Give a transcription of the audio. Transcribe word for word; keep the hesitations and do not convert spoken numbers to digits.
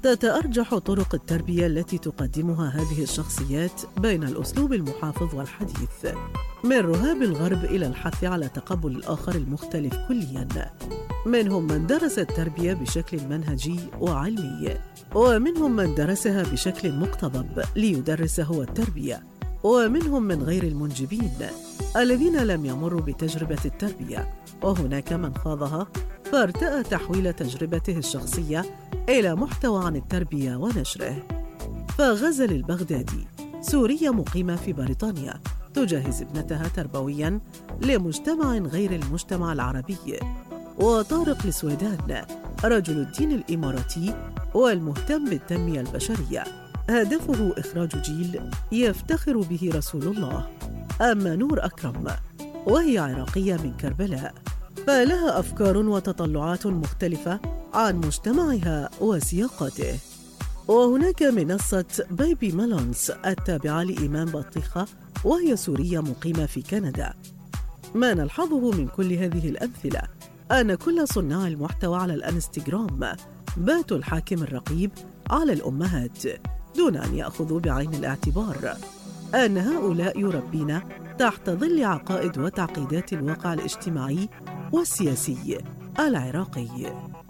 تتأرجح طرق التربية التي تقدمها هذه الشخصيات بين الأسلوب المحافظ والحديث، من رهاب الغرب إلى الحث على تقبل الآخر المختلف كلياً. منهم من درس التربية بشكل منهجي وعلمي، ومنهم من درسها بشكل مقتضب ليدرس هو التربية، ومنهم من غير المنجبين الذين لم يمروا بتجربة التربية، وهناك من خاضها فارتأى تحويل تجربته الشخصية إلى محتوى عن التربية ونشره. فغزل البغدادي، سورية مقيمة في بريطانيا، تجهز ابنتها تربوياً لمجتمع غير المجتمع العربي. وطارق السويدان، رجل الدين الإماراتي والمهتم بالتنمية البشرية، هدفه إخراج جيل يفتخر به رسول الله. أما نور أكرم، وهي عراقية من كربلاء، فلها أفكار وتطلعات مختلفة عن مجتمعها وسياقاته. وهناك منصة بيبي مالونز التابعة لإيمان بطيخة، وهي سورية مقيمة في كندا. ما نلحظه من كل هذه الأمثلة أن كل صناع المحتوى على الانستغرام باتوا الحاكم الرقيب على الأمهات، دون أن يأخذوا بعين الاعتبار أن هؤلاء يربين تحت ظل عقائد وتعقيدات الواقع الاجتماعي والسياسي العراقي.